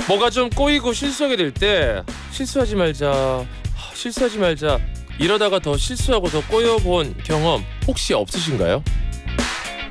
뭐가 좀 꼬이고 실수하게 될 때 실수하지 말자, 실수하지 말자 이러다가 더 실수하고 더 꼬여본 경험 혹시 없으신가요?